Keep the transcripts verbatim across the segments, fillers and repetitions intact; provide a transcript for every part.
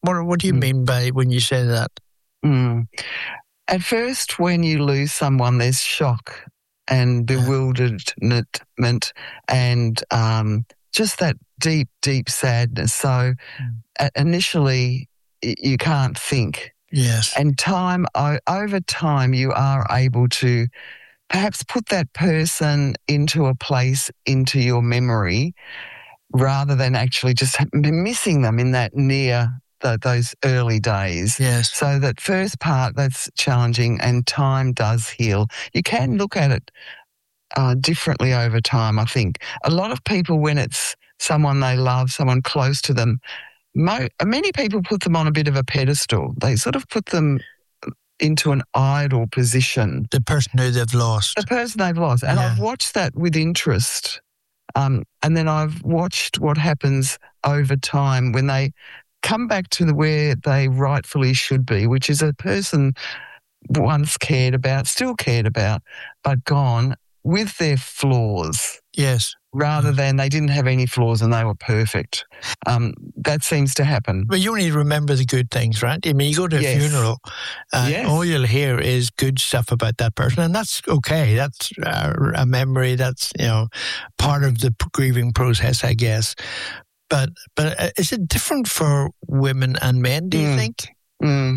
What What do you mm. mean by when you say that? Mm. At first, when you lose someone, there's shock and bewilderment and um, just that deep, deep sadness. So mm. initially, you can't think. Yes. And time, over time, you are able to perhaps put that person into a place, into your memory, rather than actually just missing them in that near the, those early days. Yes. So that first part, that's challenging, and time does heal. You can look at it uh, differently over time, I think. A lot of people, when it's someone they love, someone close to them, mo- many people put them on a bit of a pedestal. They sort of put them into an idol position. The person who they've lost. The person they've lost. And yeah. I've watched that with interest. Um, and then I've watched what happens over time when they come back to the where they rightfully should be, which is a person once cared about, still cared about, but gone with their flaws. Yes. Rather than they didn't have any flaws and they were perfect. Um, that seems to happen. But you only remember the good things, right? I mean, you go to a yes. funeral and yes. all you'll hear is good stuff about that person, and that's okay. That's a, a memory. That's, you know, part of the grieving process, I guess. But but is it different for women and men, do you mm. think? Mm.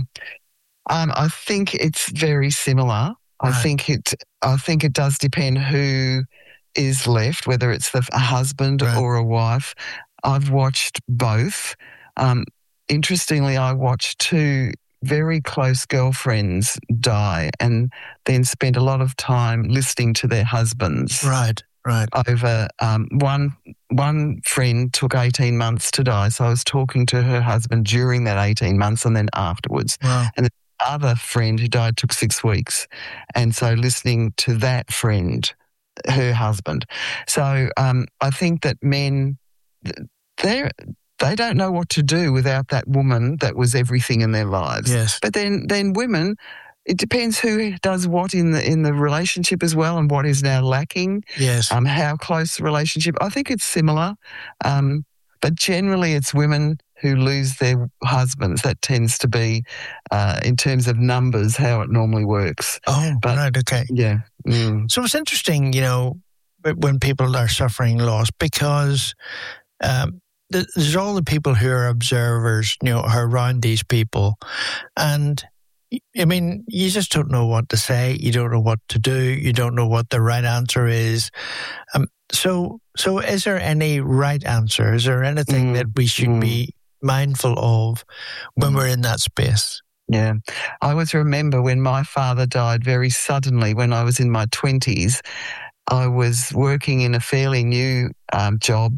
Um, I think it's very similar. Right. I think it. I think it does depend who is left, whether it's the, a husband right. or a wife. I've watched both. Um, interestingly, I watched two very close girlfriends die and then spent a lot of time listening to their husbands. Right, right. Over um, one one friend took eighteen months to die, so I was talking to her husband during that eighteen months and then afterwards. Wow. And the other friend who died took six weeks. And so listening to that friend, her husband. So um, I think that men, they they don't know what to do without that woman that was everything in their lives. Yes. But then then women, it depends who does what in the in the relationship as well, and what is now lacking. Yes. Um, how close the relationship. I think it's similar, um, but generally it's women who lose their husbands. That tends to be, uh, in terms of numbers, how it normally works. Oh, but, right, okay. Yeah. Mm. So it's interesting, you know, when people are suffering loss, because um, there's all the people who are observers, you know, who are around these people. And, I mean, you just don't know what to say. You don't know what to do. You don't know what the right answer is. Um, so, so is there any right answer? Is there anything mm. that we should mm. be mindful of when mm. we're in that space? Yeah. I always remember when my father died very suddenly when I was in my twenties. I was working in a fairly new um, job,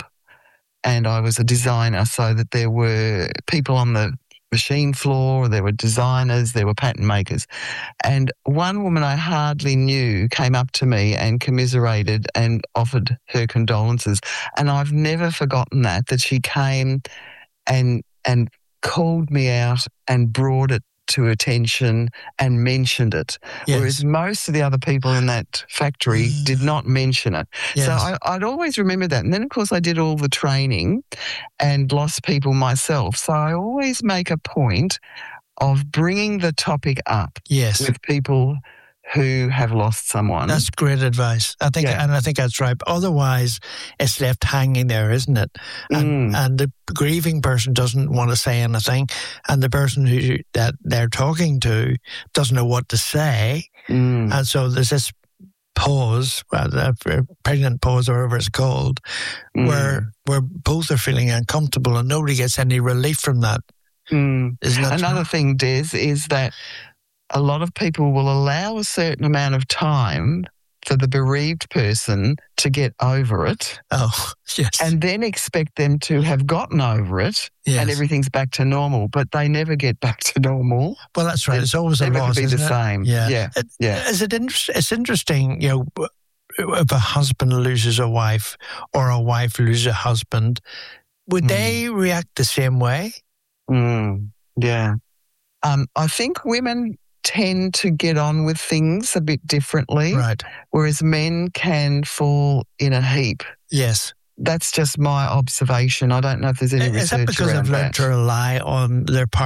and I was a designer, so that there were people on the machine floor, there were designers, there were pattern makers. And one woman I hardly knew came up to me and commiserated and offered her condolences. And I've never forgotten that, that she came and and called me out and brought it to attention and mentioned it. Yes. Whereas most of the other people in that factory mm. did not mention it. Yes. So I, I'd always remember that. And then, of course, I did all the training and lost people myself. So I always make a point of bringing the topic up yes. with people who have lost someone. That's great advice. I think, yeah. and I think that's right. But otherwise, it's left hanging there, isn't it? And, mm. and the grieving person doesn't want to say anything, and the person who that they're talking to doesn't know what to say, mm. and so there's this pause, well, a pregnant pause, or whatever it's called, mm. where where both are feeling uncomfortable, and nobody gets any relief from that. Mm. Isn't that Another true? thing, Des, is that a lot of people will allow a certain amount of time for the bereaved person to get over it. Oh, yes. And then expect them to have gotten over it yes. and everything's back to normal, but they never get back to normal. Well, that's right. It's always a loss, be isn't the it? same. Yeah. Yeah. It, yeah. Is it inter- it's interesting, you know, if a husband loses a wife or a wife loses a husband, would mm. they react the same way? Mm. Yeah. Um, I think women tend to get on with things a bit differently, right? Whereas men can fall in a heap. Yes. that's just my observation. I don't know if there's any Is research that because around they've learned that. to rely on their